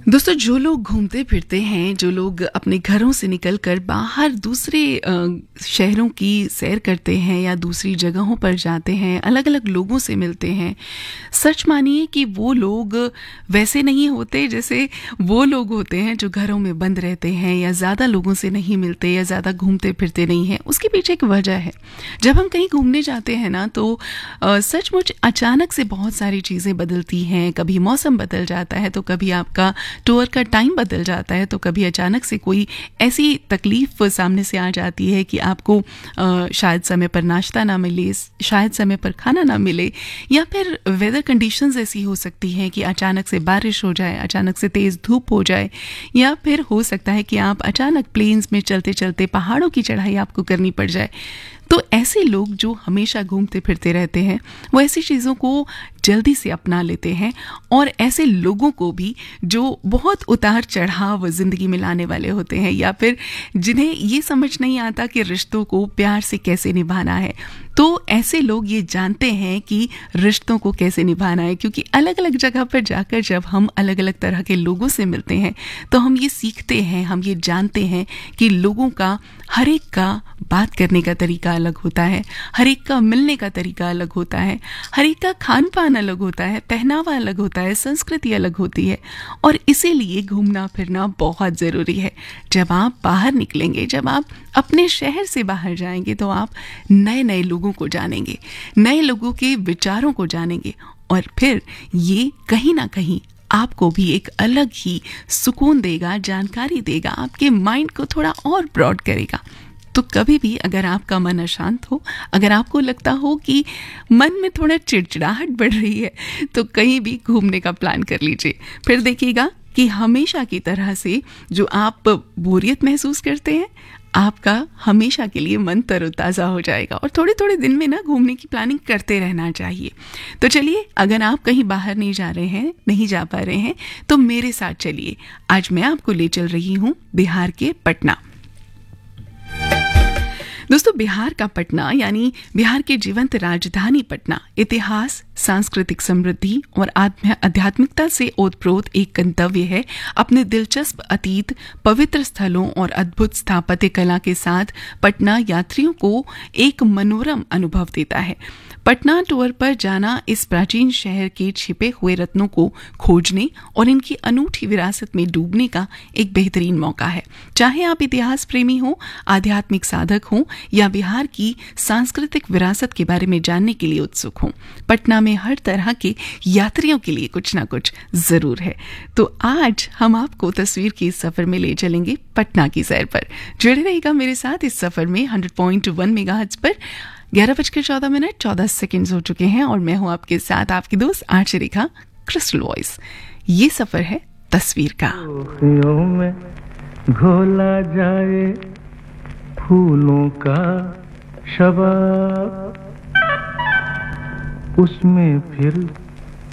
दोस्तों, जो लोग घूमते फिरते हैं, जो लोग अपने घरों से निकलकर बाहर दूसरे शहरों की सैर करते हैं या दूसरी जगहों पर जाते हैं, अलग अलग लोगों से मिलते हैं, सच मानिए कि वो लोग वैसे नहीं होते जैसे वो लोग होते हैं जो घरों में बंद रहते हैं या ज़्यादा लोगों से नहीं मिलते या ज़्यादा घूमते फिरते नहीं हैं। उसके पीछे एक वजह है। जब हम कहीं घूमने जाते हैं ना, तो सचमुच अचानक से बहुत सारी चीज़ें बदलती हैं। कभी मौसम बदल जाता है, तो कभी आपका टूर का टाइम बदल जाता है, तो कभी अचानक से कोई ऐसी तकलीफ सामने से आ जाती है कि आपको शायद समय पर नाश्ता ना मिले, शायद समय पर खाना ना मिले, या फिर वेदर कंडीशंस ऐसी हो सकती हैं कि अचानक से बारिश हो जाए, अचानक से तेज़ धूप हो जाए, या फिर हो सकता है कि आप अचानक प्लेन्स में चलते चलते पहाड़ों की चढ़ाई आपको करनी पड़ जाए। तो ऐसे लोग जो हमेशा घूमते फिरते रहते हैं, वो ऐसी चीज़ों को जल्दी से अपना लेते हैं, और ऐसे लोगों को भी जो बहुत उतार चढ़ाव ज़िंदगी में लाने वाले होते हैं, या फिर जिन्हें ये समझ नहीं आता कि रिश्तों को प्यार से कैसे निभाना है, तो ऐसे लोग ये जानते हैं कि रिश्तों को कैसे निभाना है। क्योंकि अलग अलग जगह पर जाकर जब हम अलग अलग तरह के लोगों से मिलते हैं, तो हम ये सीखते हैं, हम ये जानते हैं कि लोगों का, हर एक का बात करने का तरीका अलग होता है, हर एक का मिलने का तरीका अलग होता है, हर एक का खान पान अलग होता है, पहनावा अलग होता है, संस्कृति अलग होती है। और इसीलिए घूमना फिरना बहुत ज़रूरी है। जब आप बाहर निकलेंगे, जब आप अपने शहर से बाहर जाएंगे, तो आप नए नए लोगों को जानेंगे, नए लोगों के विचारों को जानेंगे, और फिर ये कहीं ना कहीं आपको भी एक अलग ही सुकून देगा, जानकारी देगा, आपके माइंड को थोड़ा और ब्रॉड करेगा। तो कभी भी अगर आपका मन अशांत हो, अगर आपको लगता हो कि मन में थोड़ा चिड़चिड़ाहट बढ़ रही है, तो कहीं भी घूमने का प्लान कर लीजिए। फिर देखिएगा कि हमेशा की तरह से जो आप बोरियत महसूस करते हैं, आपका हमेशा के लिए मन तरोताज़ा हो जाएगा। और थोड़े थोड़े दिन में ना घूमने की प्लानिंग करते रहना चाहिए। तो चलिए, अगर आप कहीं बाहर नहीं जा रहे हैं, नहीं जा पा रहे हैं, तो मेरे साथ चलिए। आज मैं आपको ले चल रही हूँ बिहार के पटना। दोस्तों, बिहार का पटना यानी बिहार की जीवंत राजधानी पटना इतिहास, सांस्कृतिक समृद्धि और आध्यात्मिकता से ओतप्रोत एक गंतव्य है। अपने दिलचस्प अतीत, पवित्र स्थलों और अद्भुत स्थापत्य कला के साथ पटना यात्रियों को एक मनोरम अनुभव देता है। पटना टूर पर जाना इस प्राचीन शहर के छिपे हुए रत्नों को खोजने और इनकी अनूठी विरासत में डूबने का एक बेहतरीन मौका है। चाहे आप इतिहास प्रेमी हो, आध्यात्मिक साधक हो, या बिहार की सांस्कृतिक विरासत के बारे में जानने के लिए उत्सुक हो, पटना में हर तरह के यात्रियों के लिए कुछ ना कुछ जरूर है। तो आज हम आपको तस्वीर के इस सफर में ले चलेंगे पटना की सैर पर। जुड़े रहिएगा मेरे साथ इस सफर में 100.1 मेगाहर्ट्ज पर। 11:14 हो चुके हैं और मैं हूं आपके साथ, आपकी दोस्त आरजे रेखा, क्रिस्टल वॉइस। ये सफर है तस्वीर का। में घोला जाए फूलों का शबाब, उसमें फिर